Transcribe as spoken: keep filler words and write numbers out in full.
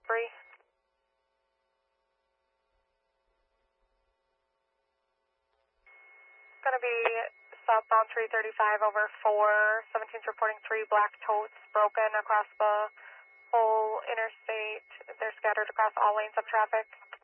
Bree. Going to be southbound three thirty-five over four. seventeen's reporting three black totes broken across the whole interstate. They're scattered across all lanes of traffic.